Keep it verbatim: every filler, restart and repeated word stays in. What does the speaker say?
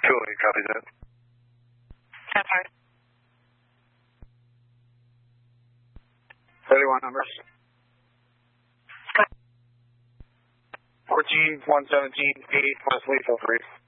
two eight, copy that. ten five. thirty-one numbers. fourteen one seventeen eight, West Lethal three.